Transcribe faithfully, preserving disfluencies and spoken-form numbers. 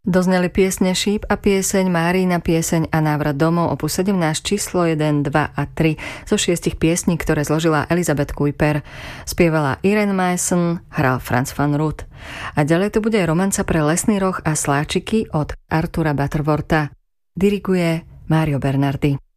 Dozneli piesne Šíp a pieseň, Márina pieseň a Návrat domov, opus sedemnásť, číslo jeden, dva a tri zo šiestich piesní, ktoré zložila Elizabeth Kuiper. Spievala Irene Mason, hral Franz van Ruth. A ďalej tu bude romanca pre lesný roh a sláčiky od Artura Butterwortha. Diriguje Mario Bernardi.